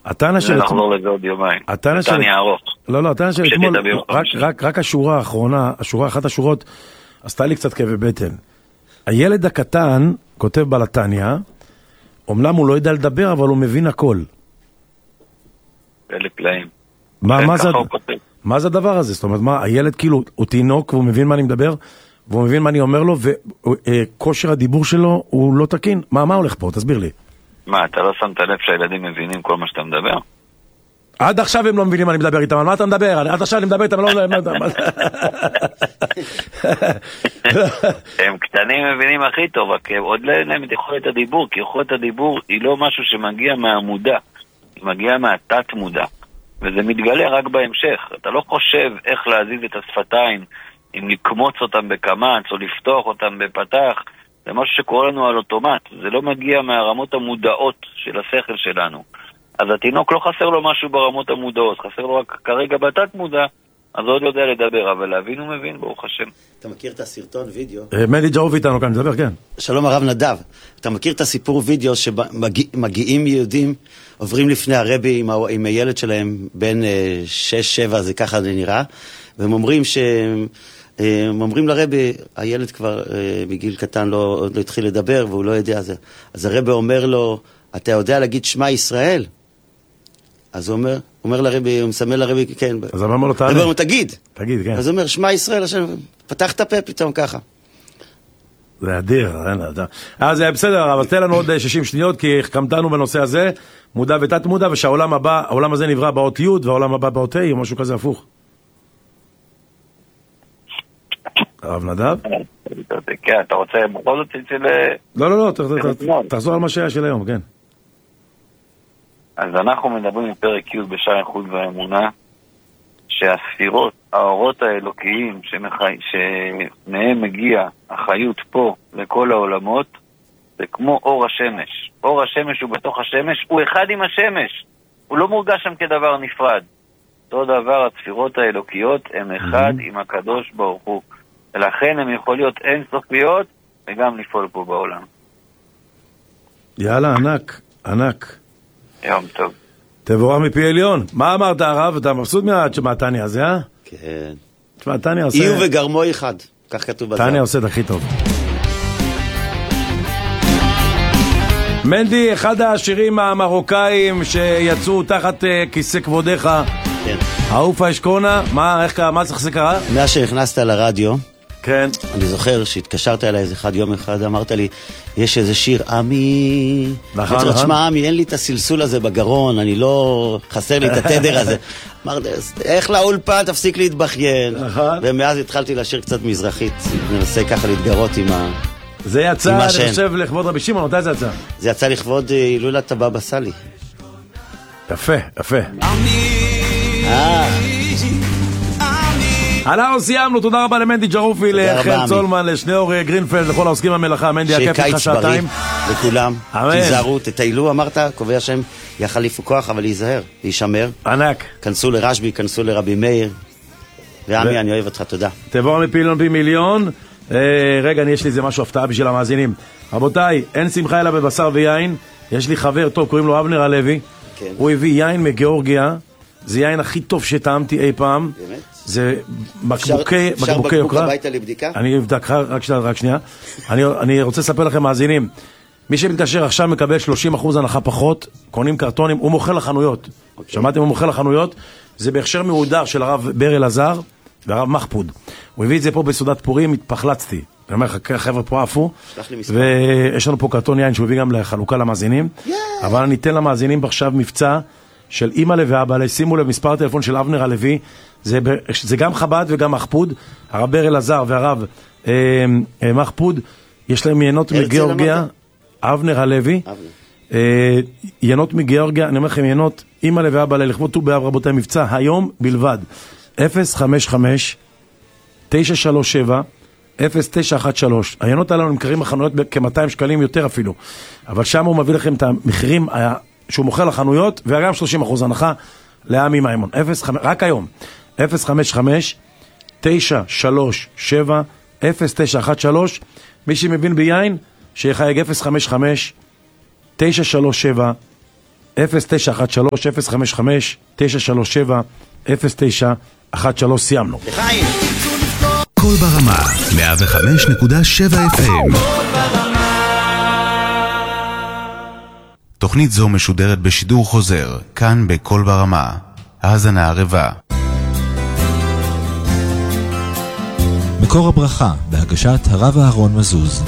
הטענה של... נחזור לזה עוד יומיים. הטענה של... ארוך. לא, הטענה של אתמול, רק השורה האחרונה, אחת השורות, עשתה לי קצת כאבי בטן. הילד הקטן, כותב בלתניה, אומנם הוא לא יודע לדבר, אבל הוא מבין הכל. אלה פלאים. מה זה הדבר הזה? זאת אומרת, מה, הילד כאילו, הוא תינוק, והוא מבין מה אני מדבר, והוא מבין מה אני אומר לו, וכושר הדיבור שלו הוא לא תקין. מה הולך פה? תסביר לי. מה, אתה לא שמת לב שהילדים מבינים כל מה שאתה מדבר? עד עכשיו הם לא מבינים מה אני מדבר איתם, על מה אתה מדבר? עד עכשיו אני מדבר איתם, הם קטנים מבינים הכי טוב, רק עוד לא להם את יכולת הדיבור, כי יכולת הדיבור היא לא משהו שמגיע מהמודע, היא מגיעה מהתת מודע, וזה מתגלה רק בהמשך. אתה לא חושב איך להזיז את השפתיים, אם לקמוץ אותם בקמץ או לפתוח אותם בפתח, זה משהו שקורה לנו על אוטומט, זה לא מגיע מהרמות המודעות של השכל שלנו. אז התינוק לא חסר לו משהו ברמות המודעות, חסר לו רק כרגע בתת מודע, אז הוא עוד לא יודע לדבר, אבל להבין הוא מבין, ברוך השם. אתה מכיר את הסרטון וידאו? מנדי ג'רוף איתנו כאן, מדבר, כן. שלום הרב נדב, אתה מכיר את הסיפור וידאו שמגיעים יהודים, עוברים לפני הרבי עם הילד שלהם בין 6-7, זה ככה זה נראה, והם אומרים לרבי, הילד כבר בגיל קטן לא התחיל לדבר והוא לא יודע, אז הרבי אומר לו, אתה יודע להגיד שמע ישראל? אז הוא אומר לרבי, הוא מסמל לרבי, כן. אז אמר לו, תענה. הוא אומר, תגיד, כן. אז הוא אומר, שמע ישראל, פתח את הפה פתאום ככה. זה אדיר, אז בסדר, אבל תן לנו עוד 60 שניות, כי החכמתנו בנושא הזה, מודע ותת מודע, ושהעולם הבא, העולם הזה נברא באות י' והעולם הבא באות ה', או משהו כזה הפוך. הרב נדב? כן, אתה רוצה בכל זאת אצל... לא, תחזור על מה שהיה של היום, כן. אז אנחנו מדברים בפרק י' בשער הייחוד והאמונה, שהספירות, האורות האלוקיים שמהם מגיע החיות פה לכל העולמות, זה כמו אור השמש. אור השמש הוא בתוך השמש, הוא אחד עם השמש. הוא לא מורגש שם כדבר נפרד. אותו דבר, הספירות האלוקיות הם אחד עם הקדוש ברוך הוא. ולכן הם יכולים להיות אינסופיות וגם לפעול פה בעולם. יאללה, ענק. יום טוב. תבורא מפי עליון. מה אמרת הרב? אתה מבסוט מהתניה הזה, אה? כן. תשמע, תניה עושה... איוב וגרמו אחד. כך כתוב בזה. תניה עושה את הכי טוב. מנדי, אחד השירים המרוקאים שיצאו תחת כיסא כבודך. כן. העופה אשכונה, מה זה קרה? מאז שנכנסת לרדיו, כן. אני זוכר שהתקשרת אליי איזה יום אחד, אמרת לי, יש איזה שיר, עמי. נכון. תשמע, עמי, אין לי את הסלסול הזה בגרון, אני לא... חסר לי את התדר הזה. אמרתי, איך לאולפן, תפסיק להתבכיין. נכון. ומאז התחלתי לשיר קצת מזרחית, ננסה ככה להתגרות עם ה... זה יצא, אני חושב, לכבוד רבי שמעון, מתי זה יצא? זה יצא לכבוד הילולת הבבא סאלי. יפה. אנחנו סיימנו, תודה רבה למנדי ג'רופי, לחן צולמן, לשניאור גרינפלד, לכל העוסקים במלאכה. מנדי, הכיף לך שעתיים. לכולם, תיזהרו, תטיילו, אמרת, קובע שהם יחליפו כוח, אבל להיזהר, להישמר. ענק. כנסו לרשבי, כנסו לרבי מאיר. ועמי, אני אוהב אותך, תודה. תבוא מפילון פי מיליון. רגע, יש לי איזה משהו הפתעה בשביל המאזינים. רבותיי, אין שמחה אלא בבשר ויין. יש לי חבר טוב, קוראים לו אבנר הלוי. הוא הביא יין מגיאורגיה. זה יין הכי טוב שטעמתי אי פעם. באמת? זה בקבוקי יוקרה. הביתה לבדיקה? אני אבדק, רק שנייה. אני רוצה לספר לכם, מאזינים, מי שמתקשר עכשיו מקבל 30% הנחה פחות, קונים קרטונים, הוא מוכר לחנויות. שמעתם, הוא מוכר לחנויות. זה בהכשר מהודר של הרב בר אלעזר והרב מחפוד. הוא הביא את זה פה בסעודת פורים, התפחלצתי. אני אומר לך, חבר'ה פה עפו, ויש לנו פה קרטון יין שהוא הביא גם לחלוקה למאזינים, אבל אני אתן למאזינים עכשיו מבצע של אמא ואבא, שימו לב, מספר הטלפון של אבנר הלוי, זה גם חב"ד וגם מחפוד, הרב בר אלעזר והרב מחפוד, יש להם ינות מגיאורגיה, אבנר הלוי, ינות מגיאורגיה, אני אומר לכם, ינות אמא ואבא, לכבוד ט"ו באב, רבותיי, מבצע היום בלבד, 055-937-0913. העיינות הללו נמכרים בחנויות כ-200 שקלים יותר אפילו, אבל שם הוא מביא לכם את המחירים שהוא מוכר לחנויות, וגם 30% הנחה לעמי מימון. רק היום, 055-937-0913. מי שמבין ביין, שיחייג 055-937-0913. 0913-055-937-0913, סיימנו. לחיים. קול ברמה, 105.7 FM. תוכנית זו משודרת בשידור חוזר, כאן בקול ברמה. האזנה ערבה. מקור הברכה, בהגשת הרב אהרון מזוז.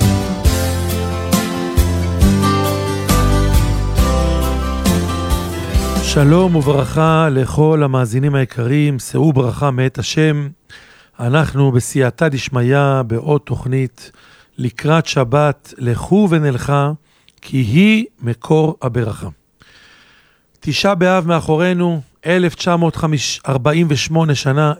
שלום וברכה לכל המאזינים היקרים, שאו ברכה מאת השם. אנחנו בסייעתא דשמיא בעוד תוכנית לקראת שבת, לכו ונלכה, כי היא מקור הברכה. 9 באב מאחורינו, 1948 שנה,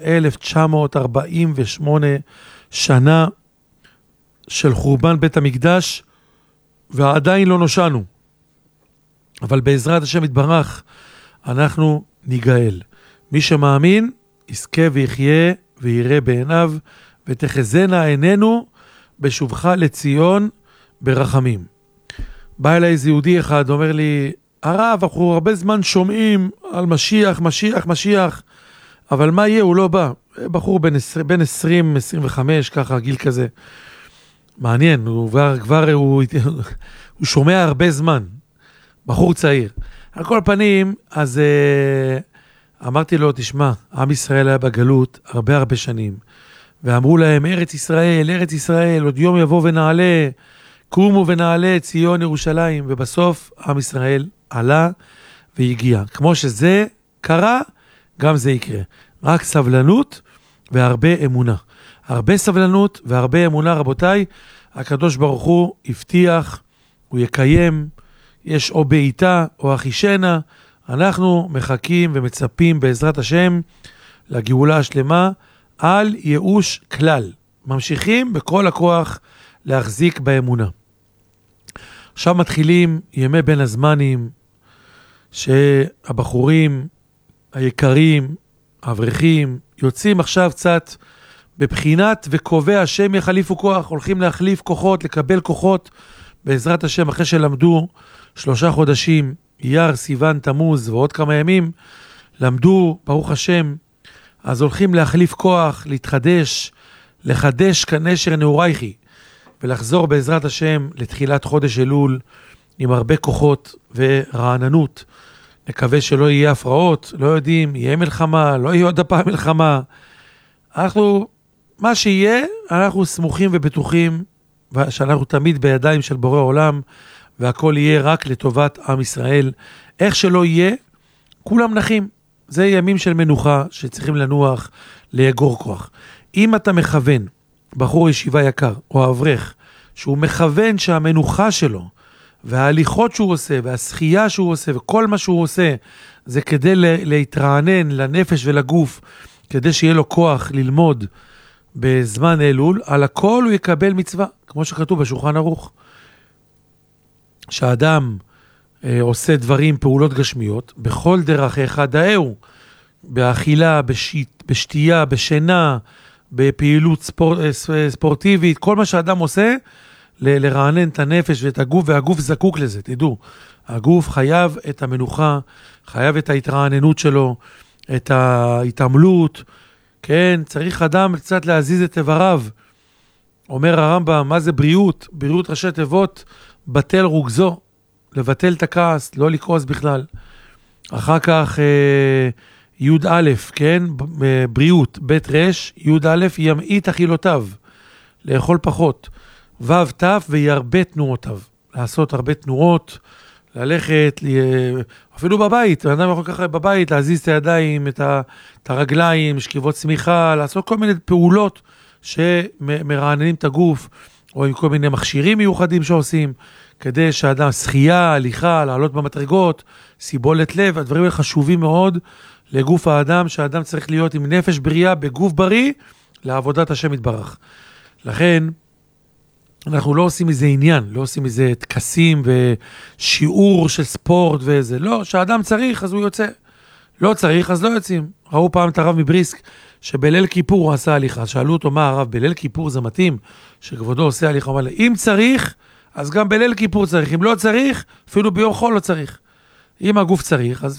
1948 שנה של חורבן בית המקדש, ועדיין לא נושענו. אבל בעזרת השם יתברך, אנחנו ניגאל. מי שמאמין, יזכה ויחיה ויראה בעיניו, ותחזנה עינינו בשובך לציון ברחמים. בא אליי איזה יהודי אחד, אומר לי, הרב, אנחנו הרבה זמן שומעים על משיח, משיח, משיח, אבל מה יהיה? הוא לא בא. בחור בין 20, 25, ככה, גיל כזה. מעניין, הוא שומע הרבה זמן. בחור צעיר. על כל פנים, אז אמרתי לו, תשמע, עם ישראל היה בגלות הרבה שנים, ואמרו להם, ארץ ישראל, ארץ ישראל, עוד יום יבוא ונעלה, קומו ונעלה ציון ירושלים, ובסוף עם ישראל עלה והגיע. כמו שזה קרה, גם זה יקרה. רק סבלנות והרבה אמונה. הרבה סבלנות והרבה אמונה, רבותיי, הקדוש ברוך הוא הבטיח, הוא יקיים, יש או בעיתה או אחישנה, אנחנו מחכים ומצפים בעזרת השם לגאולה השלמה, על ייאוש כלל. ממשיכים בכל הכוח להחזיק באמונה. עכשיו מתחילים ימי בין הזמנים, שהבחורים היקרים, האברכים, יוצאים עכשיו קצת בבחינת וקובע השם יחליפו כוח, הולכים להחליף כוחות, לקבל כוחות, בעזרת השם אחרי שלמדו 3 חודשים, אייר, סיוון, תמוז ועוד כמה ימים, למדו, ברוך השם, אז הולכים להחליף כוח, להתחדש, לחדש כנשר נעורייכי, ולחזור בעזרת השם לתחילת חודש אלול, עם הרבה כוחות ורעננות. נקווה שלא יהיה הפרעות, לא יודעים, יהיה מלחמה, לא יהיה עוד הפעם מלחמה. אנחנו, מה שיהיה, אנחנו סמוכים ובטוחים, שאנחנו תמיד בידיים של בורא עולם, והכל יהיה רק לטובת עם ישראל. איך שלא יהיה, כולם נחים. זה ימים של מנוחה שצריכים לנוח, לאגור כוח. אם אתה מכוון, בחור ישיבה יקר או אברך, שהוא מכוון שהמנוחה שלו, וההליכות שהוא עושה, והשחייה שהוא עושה, וכל מה שהוא עושה, זה כדי להתרענן לנפש ולגוף, כדי שיהיה לו כוח ללמוד בזמן אלול, על הכל הוא יקבל מצווה, כמו שכתוב בשולחן ערוך. שהאדם עושה דברים, פעולות גשמיות, בכל דרך אחד דאהו, באכילה, בשתייה, בשינה, בפעילות ספורטיבית, כל מה שהאדם עושה, לרענן את הנפש ואת הגוף, והגוף זקוק לזה, תדעו. הגוף חייב את המנוחה, חייב את ההתרעננות שלו, את ההתעמלות, כן, צריך אדם קצת להזיז את איבריו. אומר הרמב"ם, מה זה בריאות? בריאות ראשי תיבות, בטל רוגזו, לבטל את הכעס, לא לכעוס בכלל. אחר כך י' א', כן, בריאות, ב' ר', י' א', ימעיט אכילותיו, לאכול פחות. ו' ת' וירבה תנועותיו, לעשות הרבה תנועות, ללכת, אפילו בבית, האדם יכול ככה בבית, להזיז את הידיים, את הרגליים, שכיבות צמיחה, לעשות כל מיני פעולות שמרעננים את הגוף, או עם כל מיני מכשירים מיוחדים שעושים, כדי שהאדם, שחייה, הליכה, לעלות במדרגות, סיבולת לב, הדברים האלה חשובים מאוד לגוף האדם, שהאדם צריך להיות עם נפש בריאה, בגוף בריא, לעבודת השם יתברך. לכן, אנחנו לא עושים איזה עניין, לא עושים איזה תקסים ושיעור של ספורט וזה, לא, שהאדם צריך אז הוא יוצא, לא צריך אז לא יוצאים. ראו פעם את הרב מבריסק, שבליל כיפור הוא עשה הליכה, שאלו אותו מה הרב, בליל כיפור זה מתאים, שכבודו עושה הליכה, אבל אם צריך, אז גם בליל כיפור צריך, אם לא צריך, אפילו ביום חול לא צריך. אם הגוף צריך, אז